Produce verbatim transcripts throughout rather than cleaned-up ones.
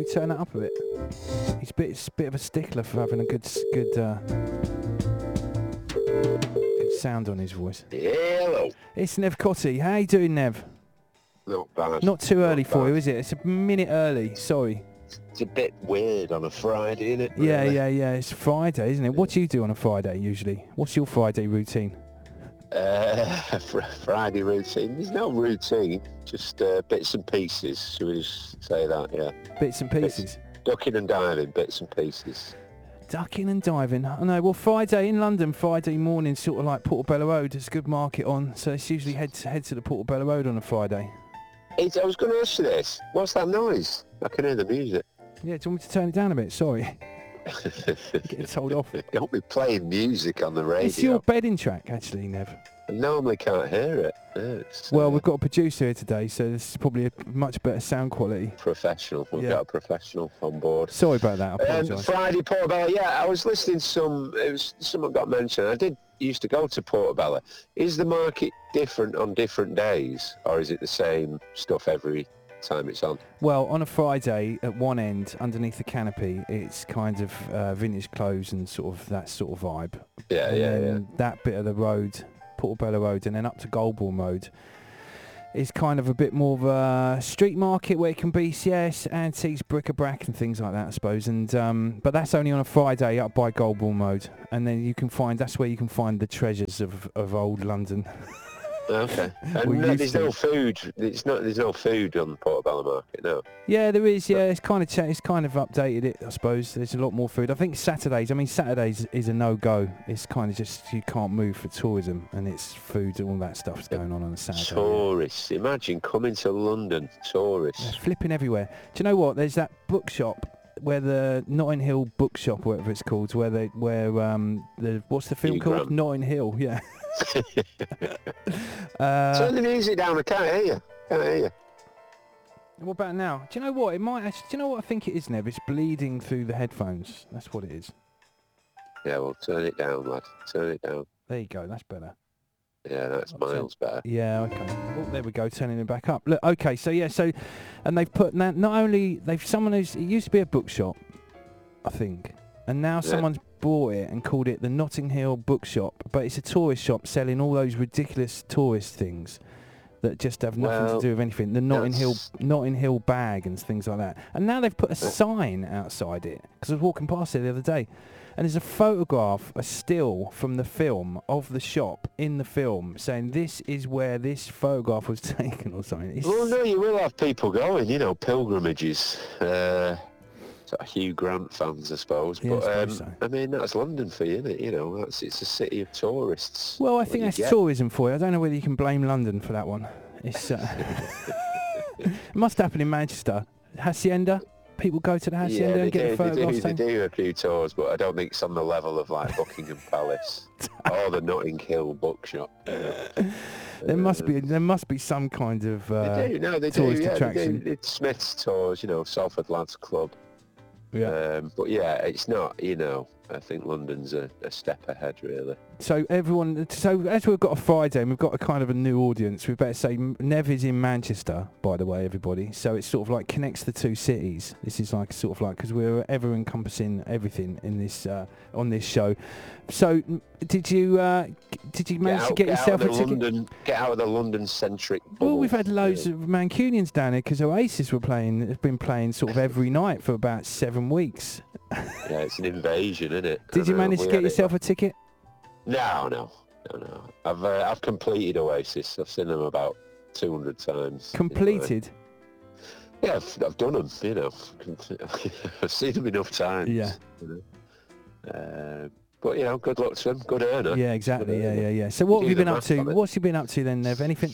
turn that up a bit? He's a bit, he's a bit of a stickler for having a good, s- good, uh, good sound on his voice. Hello. It's Nev Cotty. How you doing, Nev? Not bad. Not too early Not for bad. you, is it? It's a minute early. Sorry. It's a bit weird on a Friday, isn't it? Yeah, really? yeah, yeah. It's Friday, isn't it? What do you do on a Friday usually? What's your Friday routine? Uh, fr- Friday routine. There's no routine, just uh, bits and pieces. Should we just say that? Yeah. Bits and pieces. Ducking and diving, bits and pieces. Ducking and diving. I know. Well, Friday in London, Friday morning, sort of like Portobello Road. There's a good market on, so it's usually head to, head to the Portobello Road on a Friday. It's, I was going to ask you this. What's that noise? I can hear the music. Yeah, do you want me to turn it down a bit? Sorry. Getting told off. Don't be playing music on the radio. It's your bedding track, actually, Nev. I normally can't hear it. Yeah, it's, Well, uh, we've got a producer here today, so this is probably a much better sound quality. professional. We've Yeah. got a professional on board. Sorry about that. I Um, apologise. Friday Portobello, yeah, I was listening to some, it was, someone got mentioned, I did used to go to Portobello. Is the market different on different days, or is it the same stuff every time it's on? Well, on a Friday, at one end, underneath the canopy, it's kind of uh, vintage clothes and sort of that sort of vibe. Yeah, and yeah, then yeah. that bit of the road, Portobello Road, and then up to Goulburn Road, is kind of a bit more of a street market where it can be, yes, antiques, bric-a-brac and things like that, I suppose. And um, but that's only on a Friday up by Goulburn Road, and then you can find that's where you can find the treasures of, of old London. Okay. We And no, used there's to. no food. It's not. There's no food on the Portobello market. No. Yeah, there is. Yeah, it's kind of cha- it's kind of updated it, I suppose. There's a lot more food. I think Saturdays. I mean, Saturdays is a no-go. It's kind of just you can't move for tourism, and it's food and all that stuff's going on on a Saturday. Tourists. Imagine coming to London. They're Tourists. flipping everywhere. Do you know what? There's that bookshop where the Notting Hill bookshop, whatever it's called, where they where um the what's the film Hugh called? Grant. Notting Hill. Yeah. uh, Turn the music down. I can't hear you. Can't hear you. what about now? Do you know what? It might actually. Do you know what I think it is, Nev? It's bleeding through the headphones. That's what it is. Yeah, well, turn it down, lad. Turn it down. There you go. That's better. Yeah, that's I'll turn- miles better. Yeah, okay. Oh, there we go, turning it back up. Look, okay, so yeah, so, and they've put, now, not only, they've, someone who's, it used to be a bookshop, I think, and now Yeah. someone's bought it and called it the Notting Hill Bookshop, but it's a tourist shop selling all those ridiculous tourist things that just have nothing Well, to do with anything. The Notting Hill, that's- Notting Hill bag and things like that. And now they've put a sign outside it, because I was walking past it the other day, and there's a photograph, a still from the film of the shop in the film, saying this is where this photograph was taken or something. It's, Well, no, you will have people going, you know, pilgrimages. Uh, sort of Hugh Grant fans, I suppose. Yeah, I but suppose um, so. I mean, that's London for you, isn't it? You know, that's it's a city of tourists. Well, I What think you that's get. tourism for you. I don't know whether you can blame London for that one. It's uh, it must happen in Manchester. Hacienda. People go to the Hacienda Yeah, they and get do, the they, photographs do, they taken. do a few tours, but I don't think it's on the level of like Buckingham Palace or the Notting Hill Bookshop. You know. There must Uh, be there must be some kind of uh, They do, no, they do. tourist Yeah, they attraction. do. It's Smith's tours, you know, Salford Lads Club. yeah. Um, but yeah, it's not, you know, I think London's a, a step ahead, really. So everyone, so as we've got a Friday and we've got a kind of a new audience, we better say M- Nev is in Manchester, by the way, everybody. So it sort of like connects the two cities. This is like sort of like, because we're ever encompassing everything in this uh, on this show. So m- did you uh, g- did you manage out, to get, out yourself of a the ticket? London, get out of the London-centric Well, bubble, we've had loads really. of Mancunians down here because Oasis were playing. Have been playing sort of every night for about seven weeks. Yeah, it's an invasion, isn't it? Did you manage to get yourself a ticket? No, no, no, no. I've uh, I've completed Oasis. I've seen them about two hundred times. in my- Completed. Yeah, I've, I've done them. You know, I've seen them enough times. Yeah. You know? uh, but you know, good luck to them. Good earner. Yeah, exactly. Yeah, Good yeah, earner. yeah. So what have do you the been up math to? on it. What's you been up to then, Nev? Anything?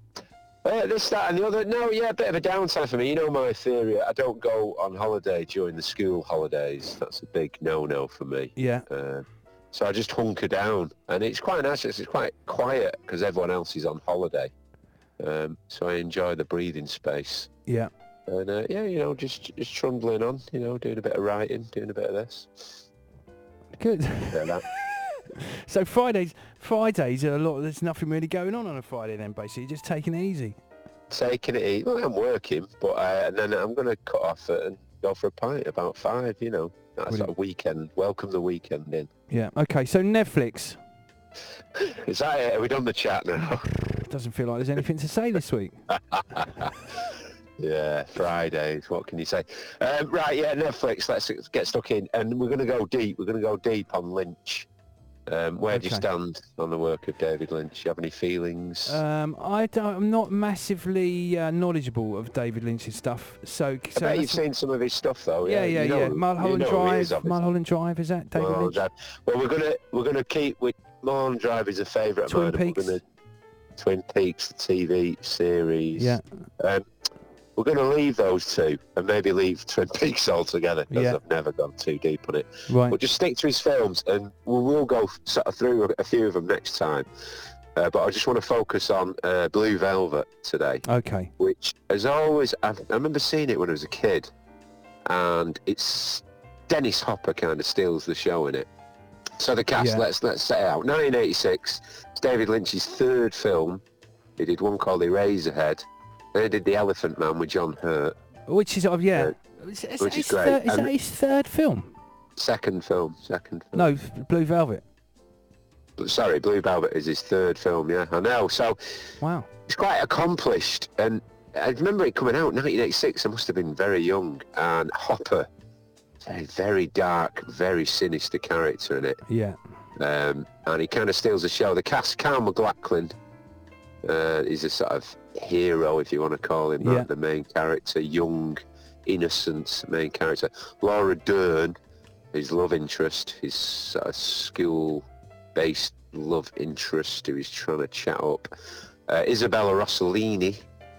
Uh, this, that, and the other. No, yeah, a bit of a downside for me. You know my theory. I don't go on holiday during the school holidays. That's a big no-no for me. Yeah. Uh, so I just hunker down, and it's quite nice. It's quite quiet because everyone else is on holiday. Um, so I enjoy the breathing space. Yeah. And uh, yeah, you know, just just trundling on. You know, doing a bit of writing, doing a bit of this, Good. a bit of that. So Fridays, Fridays are a lot. There's nothing really going on on a Friday then. Basically, just taking it easy. Taking it easy. Well, I'm working, but uh, and then I'm going to cut off at go for a pint about five, you know. That's Brilliant. a weekend. Welcome the weekend in. Yeah. Okay. So Netflix. Is that it? Are we done the chat now? Doesn't feel like there's anything to say this week. Yeah, Fridays. What can you say? Um, right, yeah, Netflix. Let's get stuck in, and we're going to go deep. We're going to go deep on Lynch. Um, where do you Okay. stand on the work of David Lynch? You have any feelings? Um, I don't, I'm not massively uh, knowledgeable of David Lynch's stuff. So, I so bet that's- you've seen some of his stuff, though. yeah, Yeah, yeah, you know, yeah. you Mulholland know who he Drive. is, obviously. Mulholland Drive. Is that David Mulholland Lynch? Drive. Well, we're gonna we're gonna keep with Mulholland Drive is a favourite Twin of mine. and Peaks. We're gonna Twin Peaks, the T V series. Yeah. Um, we're going to leave those two and maybe leave Twin Peaks altogether because Yeah. I've never gone too deep on it. Right. We'll just stick to his films and we'll, we'll go sort of through a, a few of them next time. Uh, but I just want to focus on uh, Blue Velvet today, Okay. which as always, I've, I remember seeing it when I was a kid, and it's Dennis Hopper kind of steals the show in it. So the cast, Yeah. let's let's set it out. nineteen eighty-six, it's David Lynch's third film. He did one called Eraserhead. Then he did The Elephant Man with John Hurt. Which is, oh, yeah. Uh, Is, is, which that is his great. third, is And- that his third film? Second film, second film. No, Blue Velvet. Sorry, Blue Velvet is his third film, yeah, I know. So Wow. it's quite accomplished, and I remember it coming out in nineteen eighty-six. I must have been very young, and Hopper, a very dark, very sinister character in it, Yeah. um, and he kind of steals the show. The cast, Carl McLachlan, uh, is a sort of hero, if you want to call him that, Yeah. the main character, young, innocent main character. Laura Dern, his love interest, his sort of school-based love interest who he's trying to chat up. Uh, Isabella Rossellini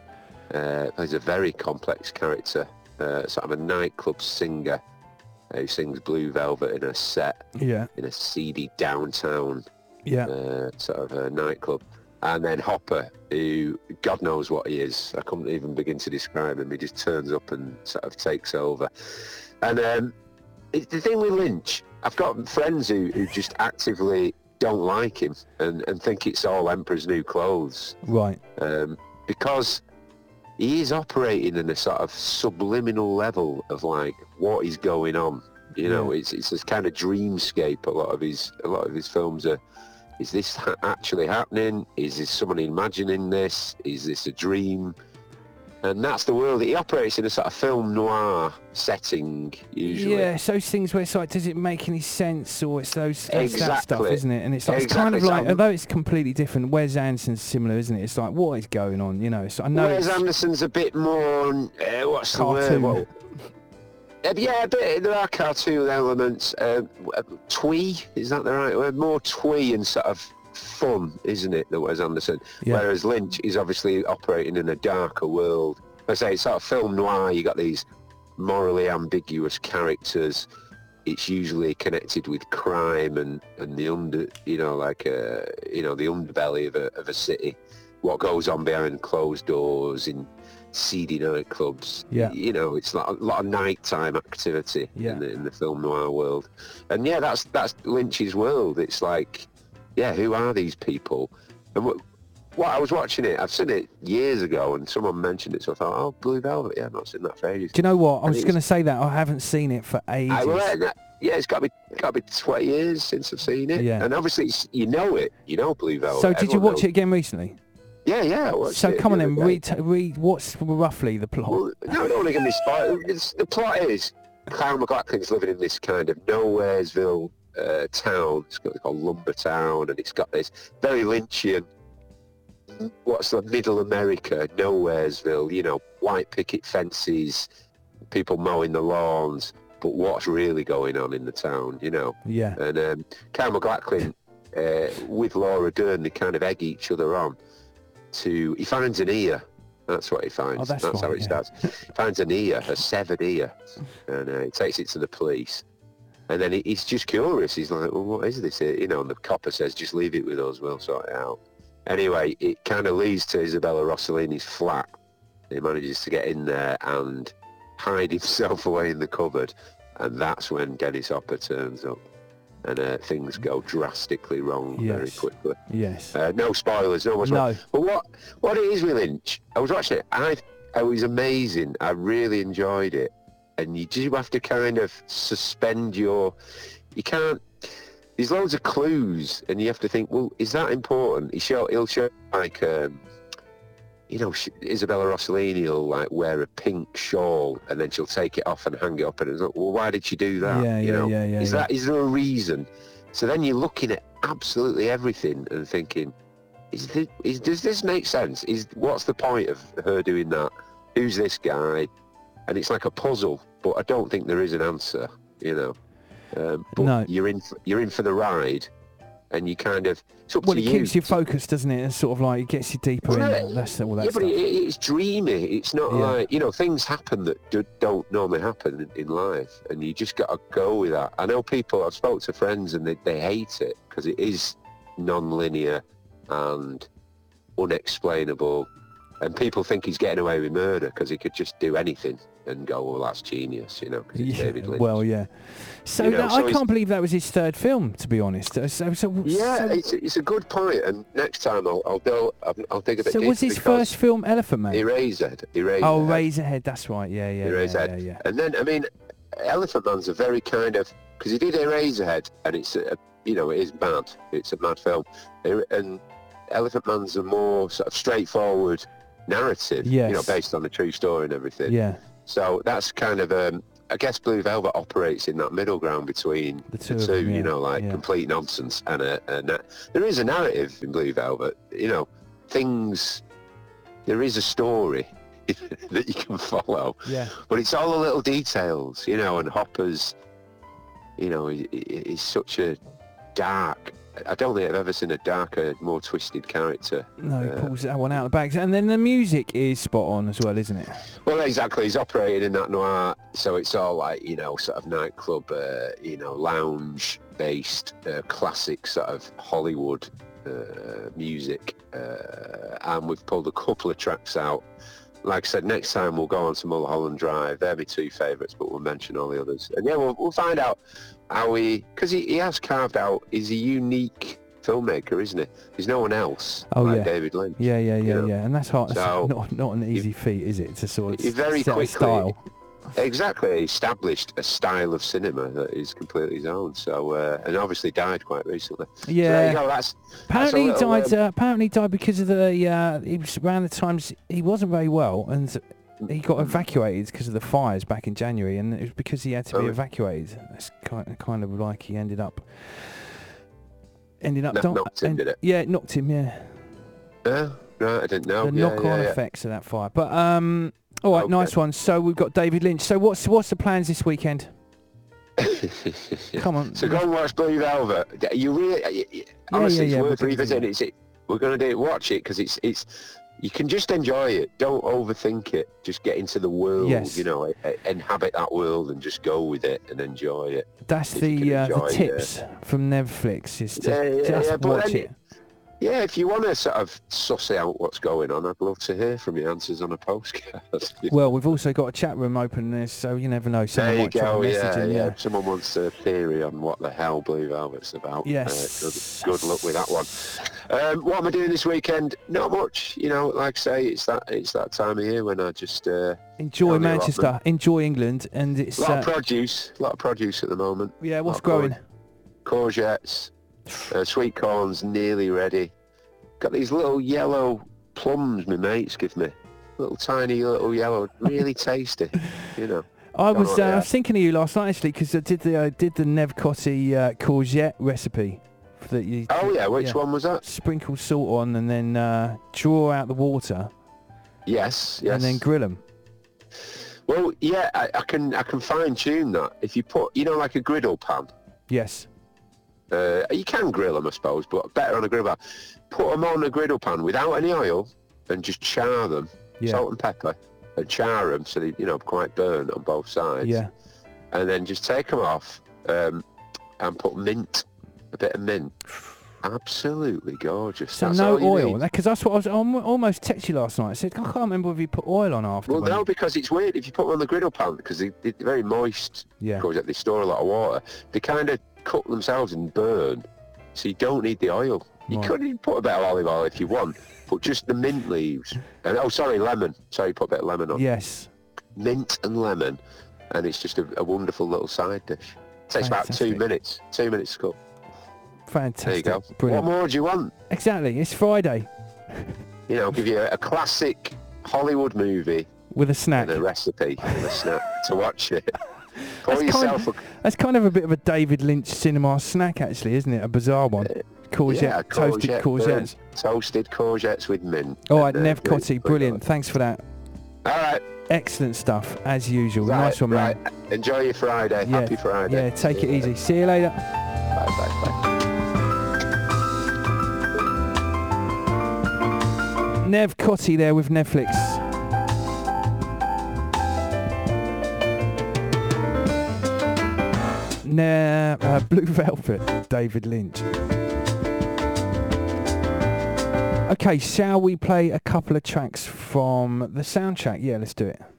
uh, plays a very complex character, uh, sort of a nightclub singer who sings Blue Velvet in a set Yeah. in a seedy downtown Yeah. uh, sort of a nightclub. And then Hopper, who God knows what he is. I couldn't even begin to describe him. He just turns up and sort of takes over. And um, it's the thing with Lynch, I've got friends who, who just actively don't like him and, and think it's all Emperor's New Clothes. Right. Um, because he is operating in a sort of subliminal level of like what is going on. You know, Yeah. it's it's this kind of dreamscape. A lot of his a lot of his films are. Is this ha- actually happening? Is this someone imagining this? Is this a dream? And that's the world that he operates in, a sort of film noir setting usually. Yeah, it's those things where it's like, does it make any sense, or it's those that's that stuff, Exactly. isn't it? And it's like, it's kind of Exactly. like, So- although it's completely different, Wes Anderson's similar, isn't it? It's like, what is going on? You know, so I know Wes it's Anderson's a bit more. Uh, what's the cartoon. word? What, Uh, yeah, but there are cartoon elements. Uh, twee, is that the right word? More twee and sort of fun, isn't it, than Wes Anderson? Yeah. Whereas Lynch is obviously operating in a darker world. I say it's sort of film noir. You got these morally ambiguous characters. It's usually connected with crime and, and the under, you know, like uh, you know, the underbelly of a of a city. What goes on behind closed doors in seedy nightclubs. Yeah. You know, it's like a lot of nighttime activity Yeah. in the in the film noir world. And yeah, that's that's Lynch's world. It's like, yeah, who are these people? And what, what I was watching it, I've seen it years ago, and someone mentioned it, so I thought, oh, Blue Velvet, yeah, I've not seen that for ages. Do you know what? I And was it just going to say that I haven't seen it for ages. I, well, uh, yeah, it's got to be got to be twenty years since I've seen it. Yeah. And obviously, it's, you know it, you know Blue Velvet. So did you Everyone watch knows. it again recently? Yeah, yeah. I watched So it come on the then, other day. read, t- read what's roughly the plot? Well, no, I don't want to give me spoilers. It's, the plot is Kyle MacLachlan's living in this kind of nowheresville uh, town. It's got, it's called Lumbertown, and it's got this very Lynchian, what's the middle America, nowheresville, you know, white picket fences, people mowing the lawns, but what's really going on in the town, you know? Yeah. And um, Kyle MacLachlan, uh, with Laura Dern, they kind of egg each other on to, he finds an ear. That's what he finds. Oh, that's how right, it yeah. starts. He finds an ear, a severed ear, and uh, he takes it to the police. And then he, he's just curious. He's like, well, what is this? You know, and the copper says, just leave it with us, we'll sort it out. Anyway, it kind of leads to Isabella Rossellini's flat. He manages to get in there and hide himself away in the cupboard. And that's when Dennis Hopper turns up. And uh, things go drastically wrong very Yes. quickly. Yes. Uh, no spoilers, no much. No. But what what it is with Lynch, I was watching it. I I was amazing. I really enjoyed it. and you do have to kind of suspend your. You can't. There's loads of clues, and you have to think, well, is that important? He show, he'll show like, um, you know, Isabella Rossellini will like wear a pink shawl, and then she'll take it off and hang it up, and it's like, well, why did she do that? Yeah, you yeah, know? yeah, yeah. Is yeah. that is there a reason? So then you're looking at absolutely everything and thinking, is this, is does this make sense? Is what's the point of her doing that? Who's this guy? And it's like a puzzle, but I don't think there is an answer. You know. Um, but No. you're in for, you're in for the ride, and you kind of it's up Well, to it you. keeps you focused, doesn't it? And sort of like it gets you deeper Well, in. That's all that yeah, stuff. but it, it's dreamy. It's not Yeah. like, you know, things happen that do, don't normally happen in, in life, and you just got to go with that. I know people. I've spoke to friends, and they, they hate it because it is non-linear and unexplainable, and people think he's getting away with murder because he could just do anything and go, well, that's genius, you know, because it's Yeah, David Lynch. well, yeah. So, You know, that, so I he's- can't believe that was his third film, to be honest. Uh, So, so, Yeah, so, it's, it's a good point, and next time I'll I'll, go, I'll, I'll dig a bit so deeper was his because first film Elephant Man? Eraserhead. Eraserhead. Oh, Razorhead, that's right. Yeah, yeah, yeah, Eraserhead. yeah, yeah. And then, I mean, Elephant Man's a very kind of, because he did Eraserhead, and it's, a, you know, it is mad. It's a mad film. Er- And Elephant Man's a more sort of straightforward narrative, you know, Yes. based on a true story and everything. Yeah, So that's kind of, um, I guess Blue Velvet operates in that middle ground between The the two two, of them, yeah, you know, like yeah. complete nonsense and a, a na- there is a narrative in Blue Velvet, you know, things, there is a story that you can follow, yeah. but it's all the little details, you know, and Hopper's, you know, he, he- he's such a dark, I don't think I've ever seen a darker, more twisted character. No, he Uh, pulls that one out of the bag. And then the music is spot on as well, isn't it? Well, exactly. He's operated in that noir, so it's all like, you know, sort of nightclub, uh, you know, lounge-based, uh, classic sort of Hollywood uh, music. Uh, and we've pulled a couple of tracks out. Like I said, next time we'll go on to Mulholland Drive. They're my two favourites, but we'll mention all the others. And yeah, we'll, we'll find out how he... Because he, he has carved out... He's a unique filmmaker, isn't he? There's no one else Oh, like yeah. David Lynch. Yeah, yeah, yeah, know? yeah. And that's hard. That's So, not not an easy feat, is it? To sort of he very set a quickly- style. Exactly, established a style of cinema that is completely his own. So, uh, and obviously died quite recently. So there Yeah. you go. That's Apparently he that's a little, died. um, Uh, apparently he died because of the. Uh, it was around the times he wasn't very well, and he got evacuated because of the fires back in January, and it was because he had to be Oh. evacuated. It's kind of, kind of like he ended up. Ended up. Knock- don't- knocked him, and- did it? Yeah, it knocked him. Yeah. Yeah, right, I didn't know. the yeah, knock-on yeah, yeah. effects of that fire. But um, all right, Okay. nice one. So we've got David Lynch. So what's what's the plans this weekend? Come on. So go and watch Blue Velvet. You really, you- honestly, yeah, yeah, it's we're worth gonna do revisiting. that. It's it. We're gonna do it. Watch it because it's it's. You can just enjoy it. Don't overthink it. Just get into the world. Yes. You know, eh, inhabit that world and just go with it and enjoy it. That's if you the can uh, the enjoy, tips from Netflix. Is to Yeah, yeah, just yeah, but watch then it. Yeah, if you want to sort of suss out what's going on, I'd love to hear from your answers on a postcard. Well, we've also got a chat room open there, so you never know. There Someone you might try go, yeah, messaging, yeah. If someone wants a theory on what the hell Blue Velvet's about, Yes. uh, good, good luck with that one. Um, what am I doing this weekend? Not much, you know. Like I say, it's that it's that time of year when I just uh, Enjoy Tell me what, Manchester, enjoy England, and it's a lot uh, of produce, a lot of produce at the moment. yeah. What's lot of growing? Courgettes, uh, sweet corn's nearly ready. Got these little yellow plums my mates give me. Little tiny little yellow, really tasty, you know. I Don't was know uh, what I they was thinking of you last night actually because I did the I did the Nev Cotti uh, courgette recipe that you Oh yeah, which one was that? sprinkle salt on and then uh, draw out the water Yes, yes. and then grill them. Well, yeah, I, I can I can fine tune that. If you put, you know, like a griddle pan, Yes. uh, you can grill them, I suppose, but better on a griddle pan. Put them on a griddle pan without any oil and just char them, Yeah. salt and pepper, and char them so they, you know, quite burnt on both sides. Yeah. And then just take them off um, and put mint, a bit of mint. Absolutely gorgeous. So That's no all you oil, need. because that's what I was I almost texted you last night. I said I can't remember if you put oil on after. Well, when no, you- because it's weird if you put them on the griddle pan because they, they're very moist. yeah. Because they store a lot of water. They kind of cook themselves and burn, so you don't need the oil. You Right. could even put a bit of olive oil if you want, but just the mint leaves. And oh, sorry, lemon. Sorry, put a bit of lemon on. Yes. Mint and lemon. and it's just a, a wonderful little side dish. It takes about two Fantastic. minutes. Two minutes to cook. Fantastic. There you go. Brilliant. What more do you want? Exactly. It's Friday You know, I'll give you a, a classic Hollywood movie with a snack. and a recipe and a snack to watch it. Pour That's kind, yourself a that's kind of a bit of a David Lynch cinema snack, actually, isn't it? A bizarre one. Courgette, yeah, toasted courgette, courgettes. toasted courgettes with mint. All right, And, uh, Nev Cotty, brilliant. Thanks for that. All right. Excellent stuff, as usual. Right, Nice one, man. right. Enjoy your Friday. Yeah, Happy Friday. Yeah, take See it you easy. later. See you later. Bye, bye, bye. Nev Cotty there with Netflix. Ne- uh, Blue Velvet, David Lynch. Okay, shall we play a couple of tracks from the soundtrack? Yeah, let's do it.